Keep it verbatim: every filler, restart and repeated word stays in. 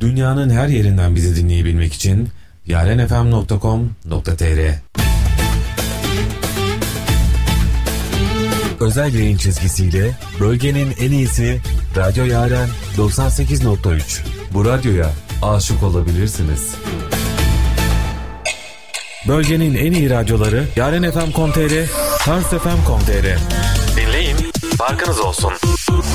Dünyanın her yerinden bizi dinleyebilmek için yaren f m nokta com nokta t r. Özel yayın çizgisiyle bölgenin en iyisi Radyo Yaren doksan sekiz nokta üç. Bu radyoya aşık olabilirsiniz. Bölgenin en iyi radyoları yaren f m nokta com nokta t r, Kars f m nokta com nokta t r. Dinleyin, farkınız olsun.